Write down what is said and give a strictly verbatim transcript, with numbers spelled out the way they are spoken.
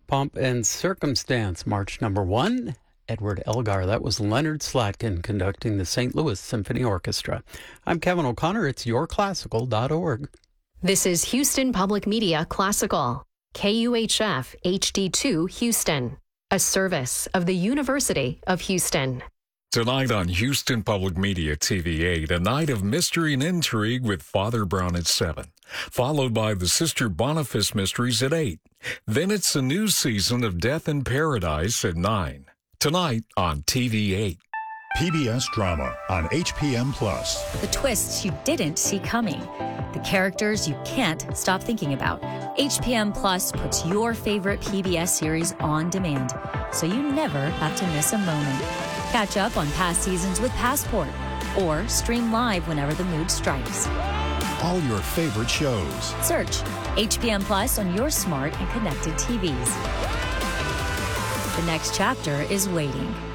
Pomp and Circumstance, March number one. Edward Elgar. That was Leonard Slatkin conducting the Saint Louis Symphony Orchestra. I'm Kevin O'Connor. It's your classical dot org. This is Houston Public Media Classical, K U H F H D two Houston, a service of the University of Houston. Tonight on Houston Public Media T V eight, a night of mystery and intrigue with Father Brown at seven, followed by the Sister Boniface Mysteries at eight. Then it's a new season of Death in Paradise at nine. Tonight on T V eight. P B S Drama on H P M Plus. The twists you didn't see coming. The characters you can't stop thinking about. H P M Plus puts your favorite P B S series on demand, so you never have to miss a moment. Catch up on past seasons with Passport, or stream live whenever the mood strikes. All your favorite shows. Search H P M Plus on your smart and connected T Vs. The next chapter is waiting.